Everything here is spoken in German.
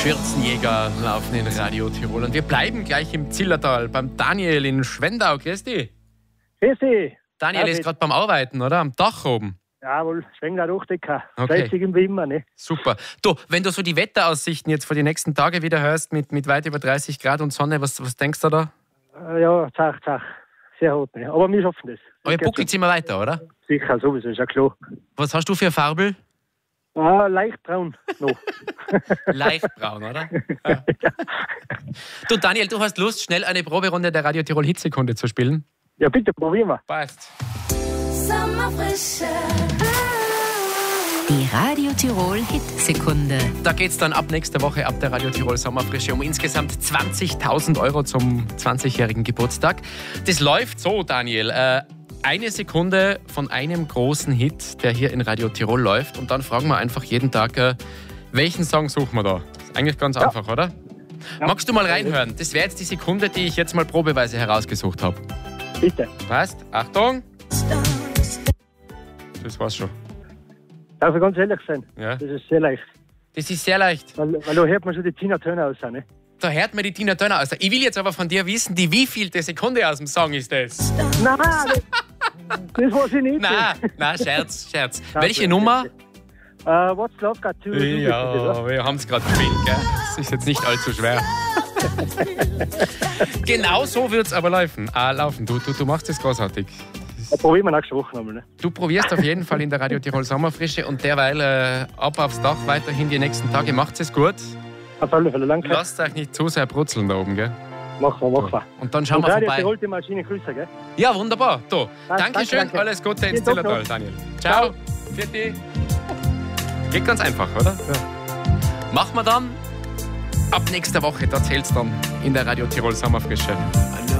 Schürzenjäger laufen in Radio Tirol. Und wir bleiben gleich im Zillertal beim Daniel in Schwendau. Grüß dich. Grüß dich. Daniel ist gerade beim Arbeiten, oder? Am Dach oben. Jawohl, Schwendau Hochdecker. Okay. Fleißig im Wimmer, ne? Super. Du, wenn du so die Wetteraussichten jetzt für die nächsten Tage wieder hörst, mit weit über 30 Grad und Sonne, was denkst du da? Ja, zach. Sehr hart, ne? Aber wir schaffen das. Euer buckelt immer weiter, oder? Sicher, sowieso, ist ja klar. Was hast du für eine Farbe? Leicht braun noch. Leicht braun, oder? Ja. Du, Daniel, du hast Lust, schnell eine Proberunde der Radio Tirol Hitsekunde zu spielen? Ja, bitte, probieren wir. Passt. Sommerfrische. Die Radio Tirol Hitsekunde. Da geht es dann ab nächster Woche, ab der Radio Tirol Sommerfrische, um insgesamt 20.000 Euro zum 20-jährigen Geburtstag. Das läuft so, Daniel. Eine Sekunde von einem großen Hit, der hier in Radio Tirol läuft. Und dann fragen wir einfach jeden Tag, welchen Song suchen wir da? Ist eigentlich ganz einfach, oder? Ja. Magst du mal reinhören? Das wäre jetzt die Sekunde, die ich jetzt mal probeweise herausgesucht habe. Bitte. Passt? Achtung! Das war's schon. Darf ich ganz ehrlich sein? Ja. Das ist sehr leicht. Das ist sehr leicht. Weil da hört man schon die Tina Turner aus, ne? Da hört man die Tina Turner aus. Ich will jetzt aber von dir wissen, die wievielte Sekunde aus dem Song ist das? Nein, das weiß ich nicht. Nein, Scherz. Welche Nummer? What's Love Got to Do? Ja, wir haben es gerade gespielt, gell? Das ist jetzt nicht allzu schwer. Genau so wird es aber laufen. Du machst es großartig. Da probieren wir nächste Woche nochmal. Ne? Du probierst auf jeden Fall in der Radio Tirol Sommerfrische und derweil ab aufs Dach weiterhin die nächsten Tage. Macht's es gut. Auf alle Fälle, danke. Lasst euch nicht zu sehr brutzeln da oben, gell? Machen wir. Und dann schauen wir Radio vorbei. Tirol die Maschine grüße, gell? Ja, wunderbar. Du, Dankeschön, danke. alles Gute ins Zillertal, Daniel. Ciao. Vierte. Geht ganz einfach, oder? Ja. Machen wir dann ab nächster Woche. Da zählt's dann in der Radio Tirol Sommerfrische.